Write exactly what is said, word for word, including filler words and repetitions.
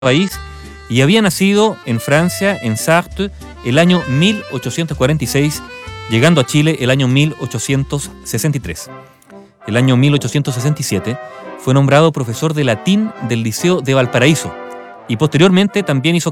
país y había nacido en Francia, en Sarthe, el año mil ochocientos cuarenta y seis, llegando a Chile el año mil ochocientos sesenta y tres. El año mil ochocientos sesenta y siete fue nombrado profesor de latín del Liceo de Valparaíso y posteriormente también hizo